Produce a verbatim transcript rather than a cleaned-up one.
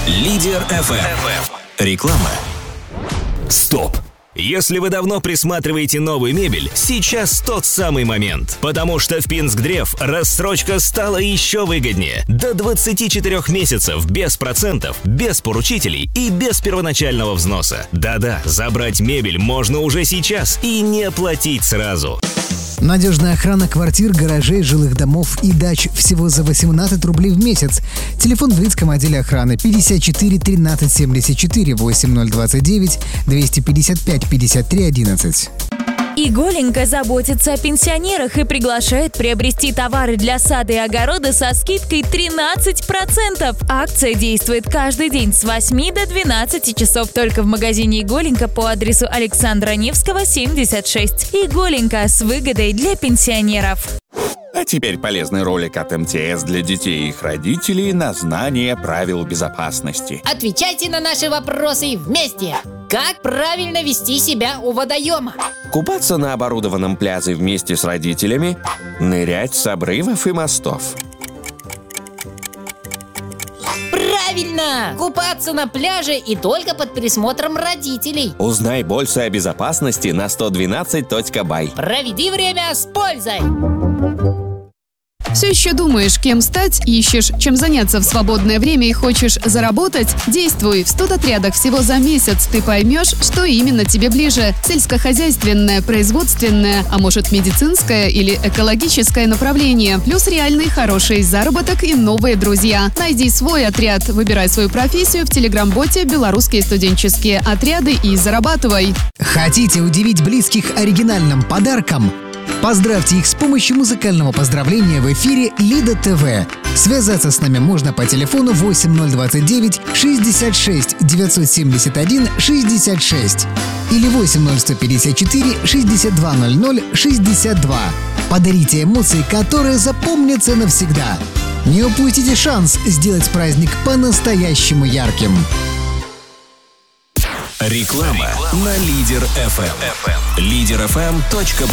Лидер эф эм. Реклама. Стоп! Если вы давно присматриваете новую мебель, сейчас тот самый момент. Потому что в Пинскдрев рассрочка стала еще выгоднее. До двадцати четырёх месяцев без процентов, без поручителей и без первоначального взноса. Да-да, забрать мебель можно уже сейчас и не платить сразу. Надежная охрана квартир, гаражей, жилых домов и дач всего за восемнадцать рублей в месяц. Телефон в Лидском отделе охраны пятьдесят четыре тринадцать семьдесят четыре восемь ноль двадцать девять двести пятьдесят пять пятьдесят три одиннадцать. Иголенко заботится о пенсионерах и приглашает приобрести товары для сада и огорода со скидкой тринадцать процентов. Акция действует каждый день с восьми до двенадцати часов только в магазине Иголенко по адресу Александра Невского, семьдесят шесть. Иголенко с выгодой для пенсионеров. А теперь полезный ролик от эм тэ эс для детей и их родителей на знание правил безопасности. Отвечайте на наши вопросы вместе. Как правильно вести себя у водоема? Купаться на оборудованном пляже вместе с родителями, нырять с обрывов и мостов. Правильно! Купаться на пляже и только под присмотром родителей. Узнай больше о безопасности на сто двенадцать точка бай. Проведи время с пользой! Все еще думаешь, кем стать, ищешь, чем заняться в свободное время и хочешь заработать? Действуй! В студотрядах всего за месяц ты поймешь, что именно тебе ближе. Сельскохозяйственное, производственное, а может медицинское или экологическое направление. Плюс реальный хороший заработок и новые друзья. Найди свой отряд, выбирай свою профессию в телеграм-боте «Белорусские студенческие отряды» и зарабатывай. Хотите удивить близких оригинальным подарком? Поздравьте их с помощью музыкального поздравления в эфире Лида ТВ. Связаться с нами можно по телефону восемь ноль двадцать девять шестьдесят шесть девятьсот семьдесят один шестьдесят шесть или восемь ноль сто пятьдесят четыре шестьдесят два ноль ноль шестьдесят два. Подарите эмоции, которые запомнятся навсегда. Не упустите шанс сделать праздник по-настоящему ярким. Реклама на Лидер эф эм. Лидер эф эм точка